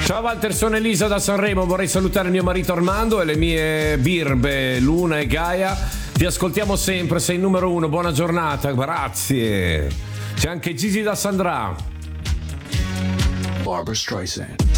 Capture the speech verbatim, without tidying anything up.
Ciao Walter, sono Elisa da Sanremo, vorrei salutare mio marito Armando e le mie birbe Luna e Gaia. Ti ascoltiamo sempre, sei il numero uno, buona giornata, grazie. C'è anche Gigi da Sandra. Barbra Streisand.